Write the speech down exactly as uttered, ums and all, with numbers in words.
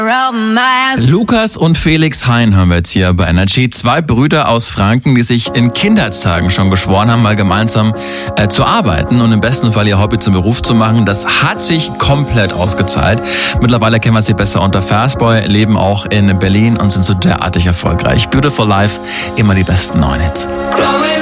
Lukas und Felix Hein hören wir jetzt hier bei Energy. Zwei Brüder aus Franken, die sich in Kindheitstagen schon geschworen haben, mal gemeinsam äh, zu arbeiten und im besten Fall ihr Hobby zum Beruf zu machen. Das hat sich komplett ausgezahlt. Mittlerweile kennen wir sie besser unter Fastboy, leben auch in Berlin und sind so derartig erfolgreich. Beautiful Life, immer die besten neuen Hits.